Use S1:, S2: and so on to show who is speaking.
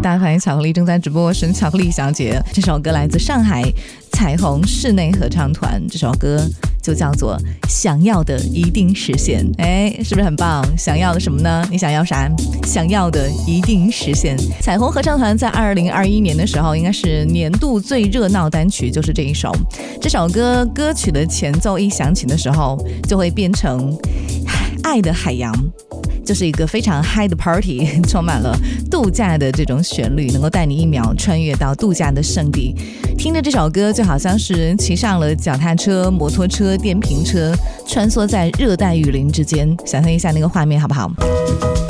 S1: 大牌巧克力正在直播，是巧克力小姐。这首歌来自上海彩虹室内合唱团，这首歌就叫做想要的一定实现。是不是很棒？想要的什么呢？你想要啥？想要的一定实现。彩虹合唱团在2021年的时候，应该是年度最热闹单曲，就是这一首。这首歌歌曲的前奏一响起的时候，就会变成爱的海洋，就是一个非常嗨的 party， 充满了度假的这种旋律，能够带你一秒穿越到度假的圣地。听着这首歌，就好像是骑上了脚踏车、摩托车、电瓶车，穿梭在热带雨林之间，想象一下那个画面好不好？